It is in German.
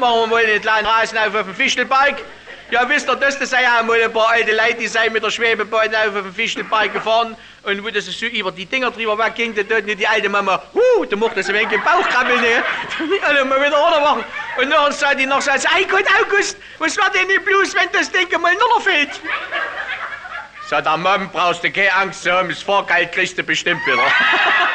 machen wir mal einen kleinen Rasen auf dem Fichtelberg. Ja, wisst ihr, das sei ja mal ein paar alte Leute, die sind mit der Schwebebahn auf dem Fichtelberg gefahren. Und wo das so über die Dinger drüber wegging, da tut die alte Mama, da macht das ein wenig im Bauch krabbeln, ne? Also mal wieder runtermachen. Und nachher sagt die noch so, ei Gott, August, was war denn nicht bloß, wenn das Ding mal noch fehlt? Sagt der Mom, brauchst du keine Angst zu haben, das Fahrgeld kriegst du bestimmt wieder.